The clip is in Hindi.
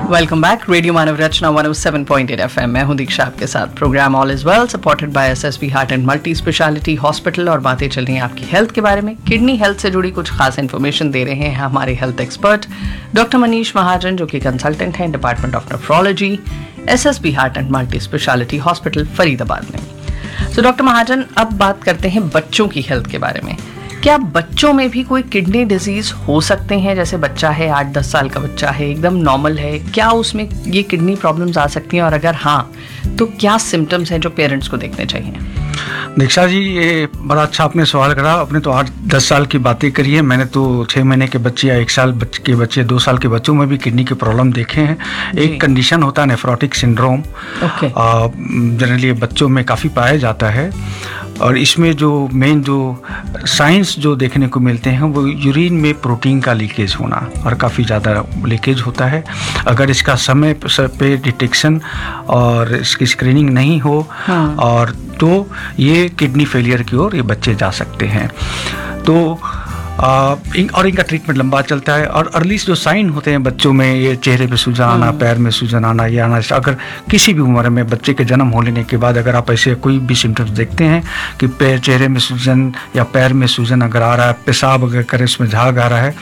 Welcome back. रेडियो मानव रचना 107.8 FM। मैं हूं दीक्षा आपके साथ। Program all is well supported by SSB heart and multi speciality hospital और बातें चल रही हैं आपकी हेल्थ के बारे में। किडनी हेल्थ से जुड़ी कुछ खास इन्फॉर्मेशन दे रहे हैं हमारे हेल्थ एक्सपर्ट डॉक्टर मनीष महाजन, जो कि कंसल्टेंट हैं department of nephrology, SSB heart and multi speciality hospital Faridabad में। तो डॉक्टर महाजन, अब बात करते हैं बच्चों की हेल्थ के बारे में। क्या बच्चों में भी कोई किडनी डिजीज हो सकते हैं? जैसे बच्चा है 8-10 साल का बच्चा है, एकदम नॉर्मल है, क्या उसमें ये किडनी प्रॉब्लम्स आ सकती हैं? और अगर हाँ, तो क्या सिम्टम्स हैं जो पेरेंट्स को देखने चाहिए? दीक्षा जी, ये बड़ा अच्छा आपने सवाल करा। आपने तो 8-10 साल की बातें करी है, मैंने तो 6 महीने के बच्चे या 1 साल के बच्चे, 2 साल के बच्चों में भी किडनी के प्रॉब्लम देखे हैं। एक कंडीशन होता है नेफ्रोटिक सिंड्रोम, जनरली बच्चों में काफ़ी पाया जाता है। और इसमें जो मेन जो साइंस जो देखने को मिलते हैं वो यूरिन में प्रोटीन का लीकेज होना, और काफ़ी ज़्यादा लीकेज होता है। अगर इसका समय पे डिटेक्शन और इसकी स्क्रीनिंग नहीं हो और तो ये किडनी फेलियर की ओर ये बच्चे जा सकते हैं। तो और इनका ट्रीटमेंट लंबा चलता है। और अर्ली जो साइन होते हैं बच्चों में, ये चेहरे पे सूजन आना, पैर में सूजन आना, ये आना, अगर किसी भी उम्र में बच्चे के जन्म हो लेने के बाद अगर आप ऐसे कोई भी सिम्टम्स देखते हैं कि चेहरे में सूजन या पैर में सूजन अगर आ रहा है, पेशाब अगर करे उसमें झाग आ रहा है,